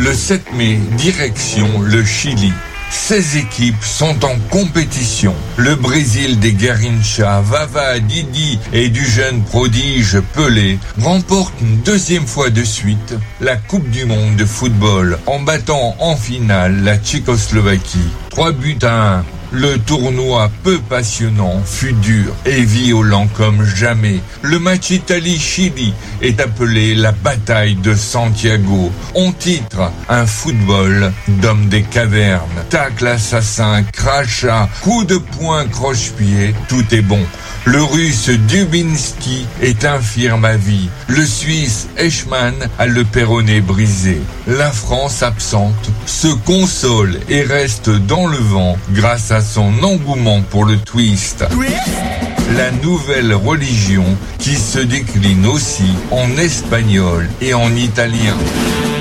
Le 7 mai, direction le Chili. 16 équipes sont en compétition. Le Brésil des Garrincha, Vava, Didi et du jeune prodige Pelé remporte une deuxième fois de suite la Coupe du Monde de football en battant en finale la Tchécoslovaquie. 3-1. Le tournoi peu passionnant fut dur et violent comme jamais. Le match Italie-Chili est appelé la bataille de Santiago. On titre un football d'homme des cavernes. Tacle assassin, crachat, coup de poing croche-pied, tout est bon. Le russe Dubinski est infirme à vie. Le suisse Eichmann a le péroné brisé. La France absente se console et reste dans le vent grâce à son engouement pour le twist. La nouvelle religion qui se décline aussi en espagnol et en italien.